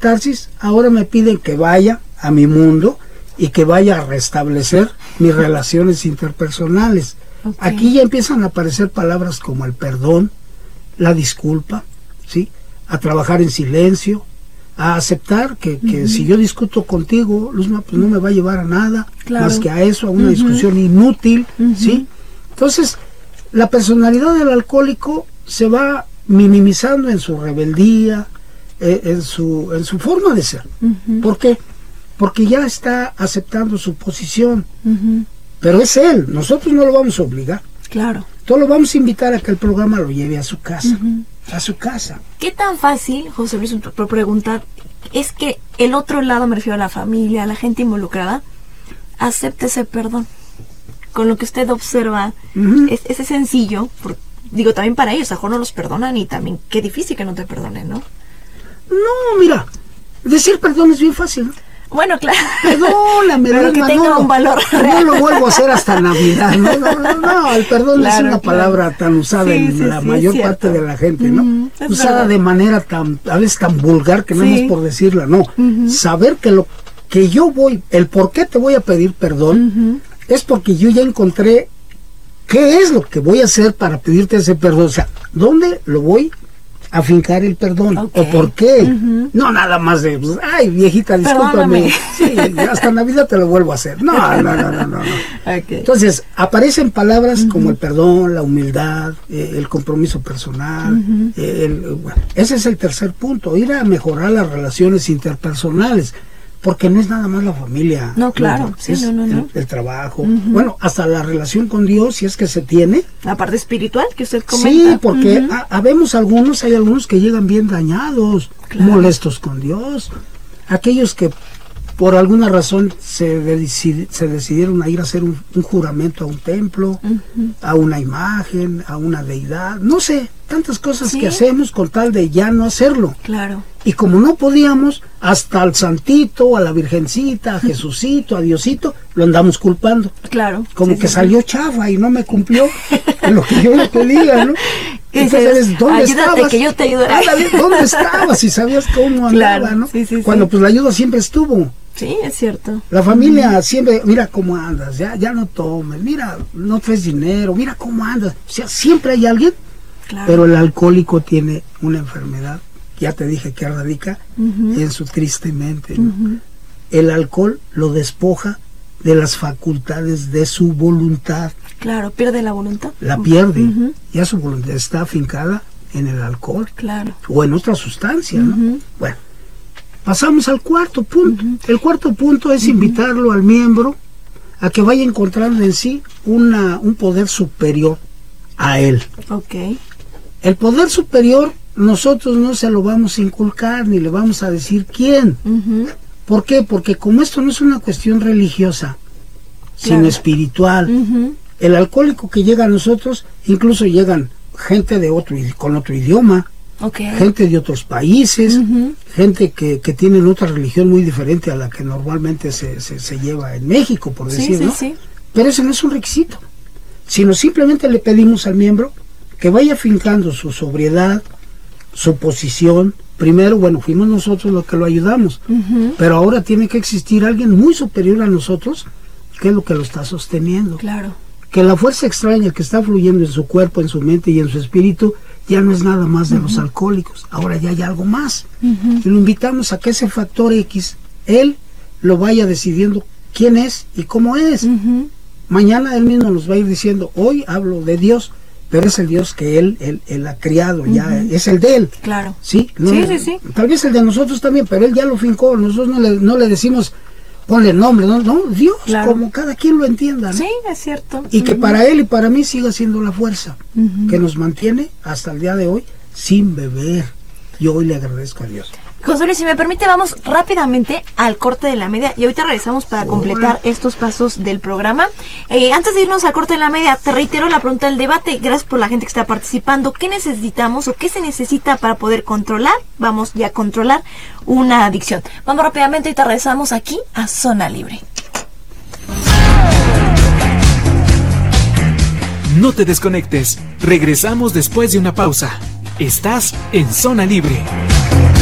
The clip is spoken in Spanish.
catarsis, ahora me piden que vaya a mi mundo y que vaya a restablecer mis relaciones interpersonales. Okay. Aquí ya empiezan a aparecer palabras como el perdón, la disculpa, ¿sí? A trabajar en silencio, a aceptar que si yo discuto contigo, Luzma, pues no me va a llevar a nada, más que a eso, a una discusión inútil, ¿sí? Entonces, la personalidad del alcohólico se va minimizando en su rebeldía, en su forma de ser. ¿Por qué? Porque ya está aceptando su posición. Pero es él, nosotros no lo vamos a obligar. Claro. Todos lo vamos a invitar a que el programa lo lleve a su casa. A su casa. ¿Qué tan fácil, José Luis, por preguntar, es que el otro lado, me refiero a la familia, a la gente involucrada, acepte ese perdón? Con lo que usted observa, es sencillo, digo, también para ellos, a mejor no los perdonan y también qué difícil que no te perdonen, ¿no? No, mira, decir perdón es bien fácil, ¿no? Bueno, claro. Perdóname, pero que tenga un valor real. No lo vuelvo a hacer hasta Navidad. No, el perdón es una palabra tan usada en la mayor parte de la gente, ¿no? Usada de manera a veces tan vulgar que no es por decirla, no. Saber que lo que yo el por qué te voy a pedir perdón es porque yo ya encontré qué es lo que voy a hacer para pedirte ese perdón. O sea, ¿dónde lo voy a fincar el perdón? ¿O por qué? No nada más de, ay, viejita, discúlpame. Sí, hasta Navidad te lo vuelvo a hacer. No. Okay. Entonces, aparecen palabras como el perdón, la humildad, el compromiso personal. Bueno, ese es el tercer punto, ir a mejorar las relaciones interpersonales. Porque no es nada más la familia. No, claro. Es el trabajo. Bueno, hasta la relación con Dios, si es que se tiene. La parte espiritual que usted comenta. Sí, porque hay algunos que llegan bien dañados, molestos con Dios. Aquellos que por alguna razón se decidieron a ir a hacer un juramento a un templo, a una imagen, a una deidad. No sé, tantas cosas que hacemos con tal de ya no hacerlo. Claro. Y como no podíamos, hasta al santito, a la virgencita, a Jesucito, a Diosito, lo andamos culpando. Claro. Como que salió chafa y no me cumplió en lo que yo le pedía, ¿no? Entonces, ¿dónde estabas? Que yo te ayudaré. ¿Dónde estabas? Si sabías cómo andaba, ¿no? Cuando pues la ayuda siempre estuvo. Sí, es cierto. La familia siempre, mira cómo andas, ya no tomes, mira, no traes dinero, mira cómo andas. O sea, siempre hay alguien, pero el alcohólico tiene una enfermedad. Ya te dije que radica en su triste mente, ¿no? El alcohol lo despoja de las facultades de su voluntad. Claro, pierde la voluntad. La pierde. Ya su voluntad está afincada en el alcohol. Claro. O en otra sustancia, ¿no? Bueno, pasamos al cuarto punto. El cuarto punto es invitarlo al miembro a que vaya encontrando en sí un poder superior a él. Okay. El poder superior nosotros no se lo vamos a inculcar ni le vamos a decir quién. ¿Por qué? Porque como esto no es una cuestión religiosa, sino espiritual, el alcohólico que llega a nosotros, incluso llegan gente con otro idioma, gente de otros países, gente que tienen otra religión muy diferente a la que normalmente se lleva en México, por decir, ¿no? Pero ese no es un requisito, sino simplemente le pedimos al miembro que vaya fincando su sobriedad, su posición. Primero, bueno, fuimos nosotros los que lo ayudamos, pero ahora tiene que existir alguien muy superior a nosotros, que es lo que lo está sosteniendo. Claro. Que la fuerza extraña que está fluyendo en su cuerpo, en su mente y en su espíritu, ya no es nada más de los alcohólicos, ahora ya hay algo más. Y lo invitamos a que ese factor X, él lo vaya decidiendo quién es y cómo es. Mañana él mismo nos va a ir diciendo, hoy hablo de Dios, pero es el Dios que él ha criado, ya es el de él. Claro. ¿Sí? Sí. Tal vez el de nosotros también, pero él ya lo fincó. Nosotros no le decimos, ponle nombre, no, Dios, como cada quien lo entienda, ¿no? Sí, es cierto. Y que para él y para mí siga siendo la fuerza que nos mantiene hasta el día de hoy sin beber. Yo hoy le agradezco a Dios. José Luis, si me permite, vamos rápidamente al corte de la media y ahorita regresamos para completar estos pasos del programa. Antes de irnos al corte de la media, te reitero la pregunta del debate. Gracias por la gente que está participando. ¿Qué necesitamos o qué se necesita para poder controlar? Vamos ya a controlar una adicción. Vamos rápidamente y te regresamos aquí a Zona Libre. No te desconectes. Regresamos después de una pausa. Estás en Zona Libre.